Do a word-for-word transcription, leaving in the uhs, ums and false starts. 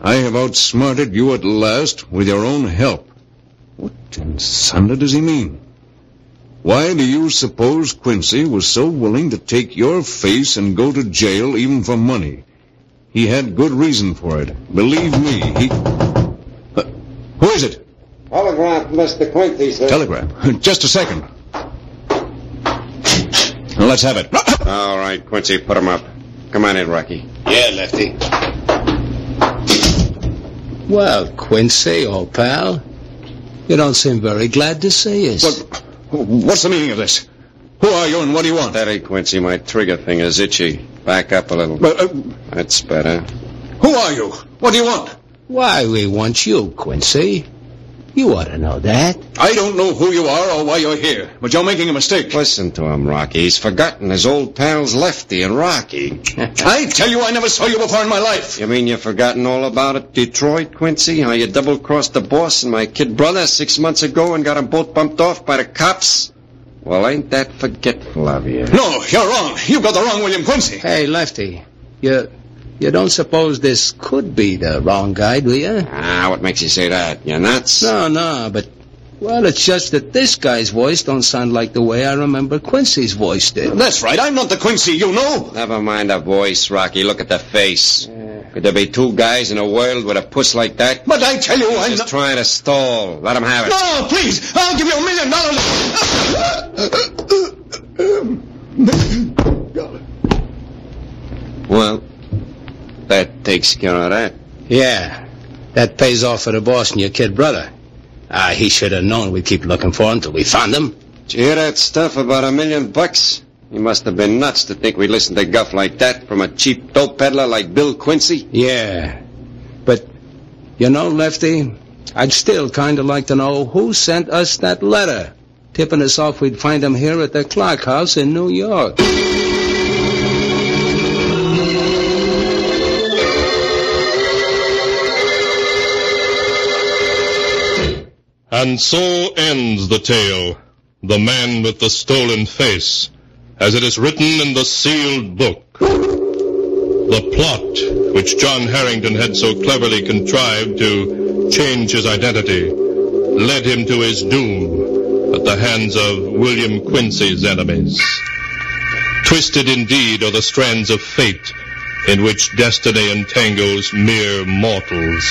I have outsmarted you at last with your own help. What in thunder does he mean? Why do you suppose Quincy was so willing to take your face and go to jail even for money? He had good reason for it. Believe me, he... Uh, who is it? Telegram, Mister Quincy, sir. Telegram? Just a second. Now, let's have it. All right, Quincy, put him up. Come on in, Rocky. Yeah, Lefty. Well, Quincy, old pal, you don't seem very glad to see us. What, what's the meaning of this? Who are you and what do you want? Steady, Quincy, my trigger finger's itchy. Back up a little. But, uh, That's better. Who are you? What do you want? Why, we want you, Quincy. You ought to know that. I don't know who you are or why you're here, but you're making a mistake. Listen to him, Rocky. He's forgotten his old pals Lefty and Rocky. I tell you, I never saw you before in my life. You mean you've forgotten all about it, Detroit, Quincy? How you double-crossed the boss and my kid brother six months ago and got them both bumped off by the cops? Well, ain't that forgetful of you? No, you're wrong. You've got the wrong William Quincy. Hey, Lefty, you... You don't suppose this could be the wrong guy, do you? Ah, what makes you say that? You nuts? No, no, but... Well, it's just that this guy's voice don't sound like the way I remember Quincy's voice did. That's right. I'm not the Quincy you know. Never mind the voice, Rocky. Look at the face. Yeah. Could there be two guys in a world with a puss like that? But I tell you, He's I'm just not... trying to stall. Let him have it. No, please. I'll give you a million dollars. Well... That takes care of that. Yeah, that pays off for the boss and your kid brother. Ah, he should have known we'd keep looking for him till we found him. Did you hear that stuff about a million bucks? You must have been nuts to think we'd listen to guff like that from a cheap dope peddler like Bill Quincy. Yeah, but, you know, Lefty, I'd still kind of like to know who sent us that letter, tipping us off we'd find him here at the Clark House in New York. And so ends the tale, The Man with the Stolen Face, as it is written in the sealed book. The plot, which John Harrington had so cleverly contrived to change his identity, led him to his doom at the hands of William Quincy's enemies. Twisted indeed are the strands of fate in which destiny entangles mere mortals.